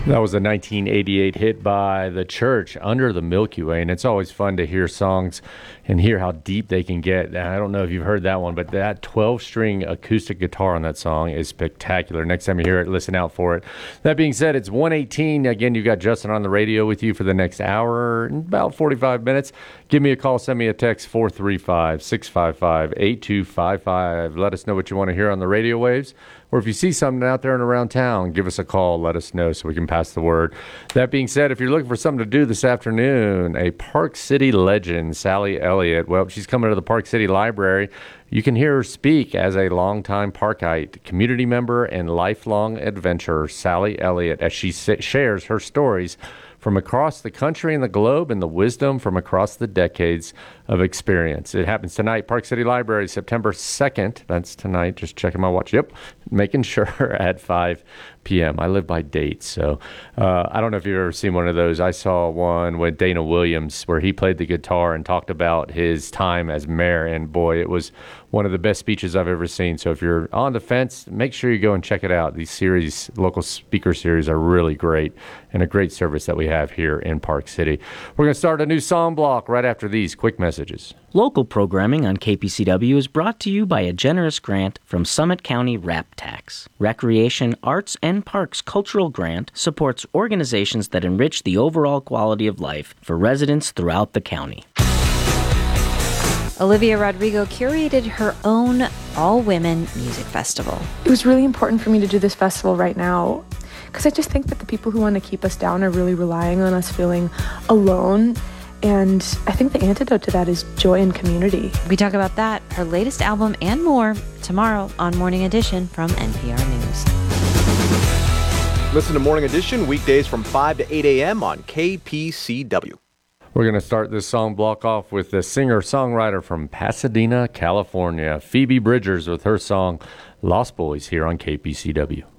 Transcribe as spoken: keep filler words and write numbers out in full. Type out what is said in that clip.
That was a nineteen eighty-eight hit by The Church, Under the Milky Way, and it's always fun to hear songs and hear how deep they can get. And I don't know if you've heard that one, but that twelve-string acoustic guitar on that song is spectacular. Next time you hear it, listen out for it. That being said, it's one eighteen. Again, you've got Justin on the radio with you for the next hour, about forty-five minutes. Give me a call, send me a text, four three five, six five five, eight two five five. Let us know what you want to hear on the radio waves. Or if you see something out there and around town, give us a call. Let us know so we can pass the word. That being said, if you're looking for something to do this afternoon, a Park City legend, Sally Elliott, well, she's coming to the Park City Library. You can hear her speak as a longtime Parkite, community member, and lifelong adventurer, Sally Elliott, as she shares her stories from across the country and the globe and the wisdom from across the decades of experience. It happens tonight, Park City Library, September second. That's tonight. Just checking my watch. Yep, making sure at five p.m. I live by dates, so uh, I don't know if you've ever seen one of those. I saw one with Dana Williams where he played the guitar and talked about his time as mayor, and boy, it was one of the best speeches I've ever seen. So if you're on the fence, make sure you go and check it out. These series, local speaker series, are really great and a great service that we have here in Park City. We're going to start a new song block right after these quick messages. Local programming on K P C W is brought to you by a generous grant from Summit County RAP Tax. Recreation, Arts, and Parks Cultural Grant supports organizations that enrich the overall quality of life for residents throughout the county. Olivia Rodrigo curated her own all-women music festival. It was really important for me to do this festival right now because I just think that the people who want to keep us down are really relying on us feeling alone. And I think the antidote to that is joy and community. We talk about that, her latest album, and more tomorrow on Morning Edition from N P R News. Listen to Morning Edition weekdays from five to eight a.m. on K P C W. We're going to start this song block off with the singer-songwriter from Pasadena, California, Phoebe Bridgers, with her song Lost Boys here on K P C W.